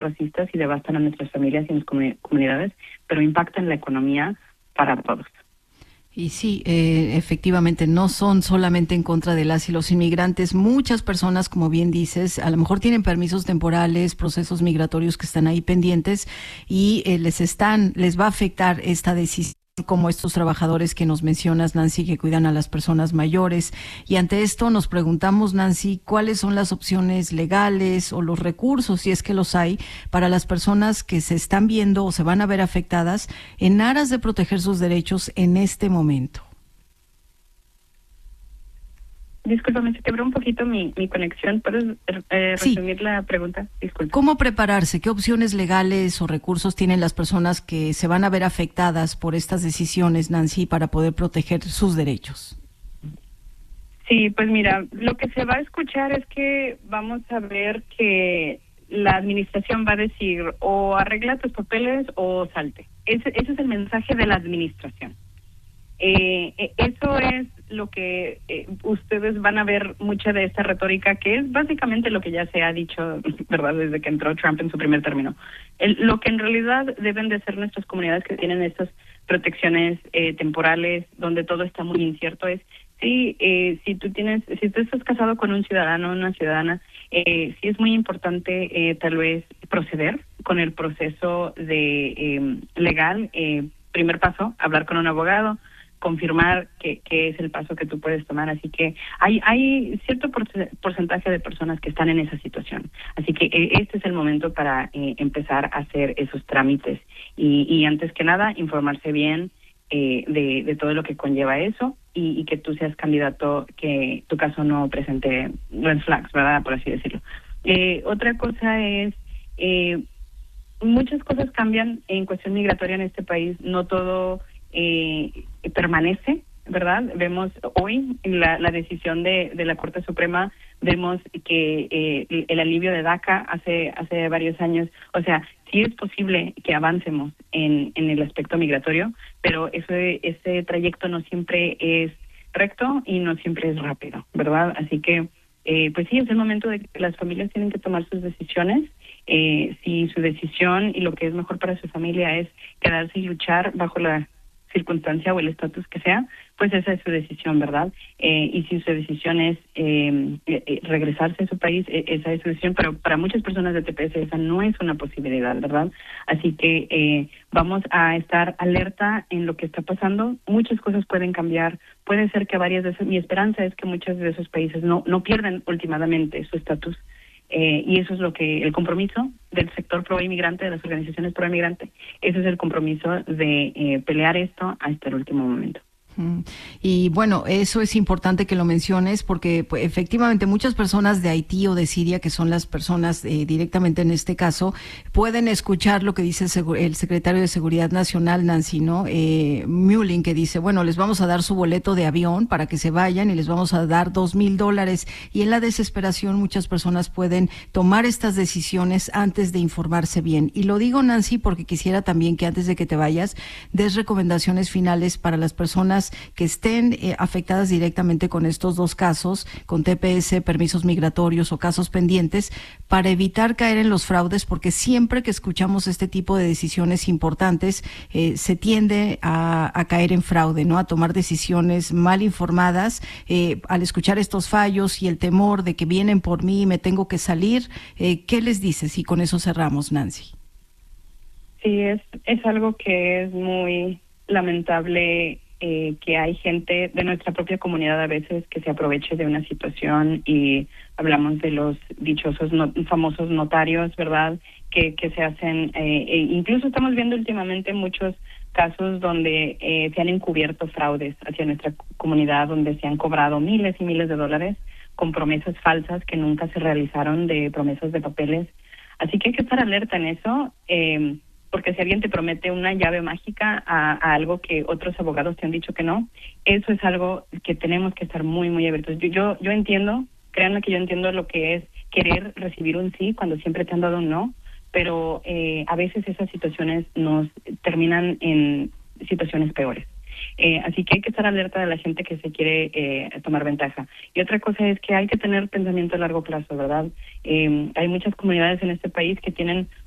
racistas y devastan a nuestras familias y en las comunidades, pero impactan la economía para todos. Y sí, efectivamente, no son solamente en contra de las y los inmigrantes. Muchas personas, como bien dices, a lo mejor tienen permisos temporales, procesos migratorios que están ahí pendientes y les va a afectar esta decisión, como estos trabajadores que nos mencionas, Nancy, que cuidan a las personas mayores. Y ante esto nos preguntamos, Nancy, ¿cuáles son las opciones legales o los recursos, si es que los hay, para las personas que se están viendo o se van a ver afectadas en aras de proteger sus derechos en este momento? Discúlpame, se quebró un poquito mi conexión. ¿Puedes resumir la pregunta? Disculpa. ¿Cómo prepararse? ¿Qué opciones legales o recursos tienen las personas que se van a ver afectadas por estas decisiones, Nancy, para poder proteger sus derechos? Sí, pues mira, lo que se va a escuchar es que vamos a ver que la administración va a decir o arregla tus papeles o salte. Ese es el mensaje de la administración. Eso es lo que ustedes van a ver mucha de esta retórica, que es básicamente lo que ya se ha dicho, ¿verdad?, desde que entró Trump en su primer término. Lo que en realidad deben de ser nuestras comunidades que tienen estas protecciones temporales, donde todo está muy incierto, es si tú estás casado con un ciudadano o una ciudadana, sí es muy importante tal vez proceder con el proceso de legal. Primer paso, hablar con un abogado, confirmar que es el paso que tú puedes tomar. Así que hay cierto porcentaje de personas que están en esa situación. Así que este es el momento para empezar a hacer esos trámites y antes que nada informarse bien de todo lo que conlleva eso y que tú seas candidato, que tu caso no presente red flags, ¿verdad?, por así decirlo. Otra cosa es, muchas cosas cambian en cuestión migratoria en este país. No todo permanece, ¿verdad? Vemos hoy la decisión de la Corte Suprema, vemos que el alivio de DACA hace varios años, o sea, sí es posible que avancemos en el aspecto migratorio, pero ese trayecto no siempre es recto y no siempre es rápido, ¿verdad? Así que, pues sí, es el momento de que las familias tienen que tomar sus decisiones. Si su decisión y lo que es mejor para su familia es quedarse y luchar bajo la circunstancia o el estatus que sea, pues esa es su decisión, ¿verdad? Y si su decisión es regresarse a su país, esa es su decisión, pero para muchas personas de TPS esa no es una posibilidad, ¿verdad? Así que vamos a estar alerta en lo que está pasando. Muchas cosas pueden cambiar. Puede ser que mi esperanza es que muchos de esos países no pierdan últimamente su estatus. Y eso es el compromiso del sector pro inmigrante, de las organizaciones pro inmigrante. Ese es el compromiso de pelear esto hasta el último momento. Y bueno, eso es importante que lo menciones porque pues, efectivamente muchas personas de Haití o de Siria, que son las personas directamente en este caso, pueden escuchar lo que dice el secretario de Seguridad Nacional, Nancy, ¿no? Mullin, que dice, bueno, les vamos a dar su boleto de avión para que se vayan y les vamos a dar $2,000. Y en la desesperación muchas personas pueden tomar estas decisiones antes de informarse bien. Y lo digo, Nancy, porque quisiera también que antes de que te vayas, des recomendaciones finales para las personas que estén afectadas directamente con estos dos casos, con TPS, permisos migratorios o casos pendientes, para evitar caer en los fraudes, porque siempre que escuchamos este tipo de decisiones importantes, se tiende a caer en fraude, ¿no? A tomar decisiones mal informadas, al escuchar estos fallos y el temor de que vienen por mí y me tengo que salir. ¿Qué les dices? Y con eso cerramos, Nancy. Sí, es algo que es muy lamentable, que hay gente de nuestra propia comunidad a veces que se aproveche de una situación, y hablamos de los dichosos famosos notarios, ¿verdad?, que se hacen, incluso estamos viendo últimamente muchos casos donde se han encubierto fraudes hacia nuestra comunidad, donde se han cobrado miles y miles de dólares con promesas falsas que nunca se realizaron, de promesas de papeles. Así que hay que estar alerta en eso, porque si alguien te promete una llave mágica a algo que otros abogados te han dicho que no, eso es algo que tenemos que estar muy, muy abiertos. Yo entiendo, créanme que yo entiendo lo que es querer recibir un sí cuando siempre te han dado un no, pero a veces esas situaciones nos terminan en situaciones peores. Así que hay que estar alerta de la gente que se quiere tomar ventaja. Y otra cosa es que hay que tener pensamiento a largo plazo, ¿verdad? Hay muchas comunidades en este país que tienen